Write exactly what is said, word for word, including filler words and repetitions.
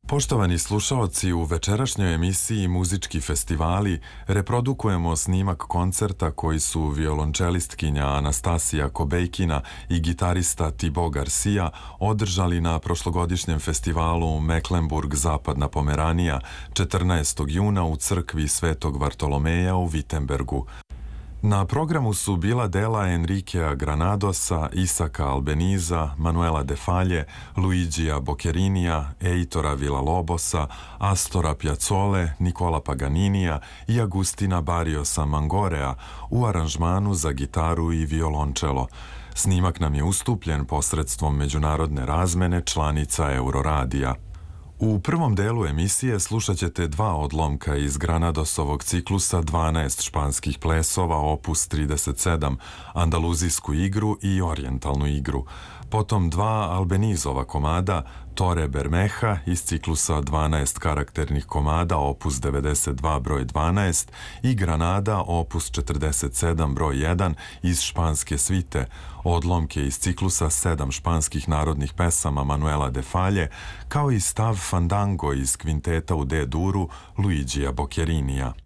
Poštovani slušaoci, u večerašnjoj emisiji Muzički festivali reprodukujemo snimak koncerta koji su violončelistkinja Anastasija Kobejkina i gitarista Thibaut Garcia održali na prošlogodišnjem festivalu Mecklenburg Zapadna Pomeranija četrnaestog juna u crkvi Svetog Vartolomeja u Wittenbergu. Na programu su bila dela Enriquea Granadosa, Isaka Albeniza, Manuela de Falje, Luigija Bocchettinija, Eitora Villa-Lobosa, Astora Piazzole, Nicola Paganinija i Agustina Barriosa Mangorea u aranžmanu za gitaru i violončelo. Snimak nam je ustupljen posredstvom međunarodne razmene članica Euroradija. U prvom delu emisije slušat ćete dva odlomka iz Granadosovog ciklusa dvanaest španskih plesova opus trideset sedam, andaluzijsku igru i orijentalnu igru. Potom dva Albenizova komada, Torre Bermeja iz ciklusa dvanaest karakternih komada opus devedeset dva broj dvanaest i Granada opus četrdeset sedam broj jedan iz španske svite, odlomke iz ciklusa sedam španskih narodnih pesama Manuela de Falje, kao i stav Fandango iz kvinteta u D-duru Luigija Bocchettinija.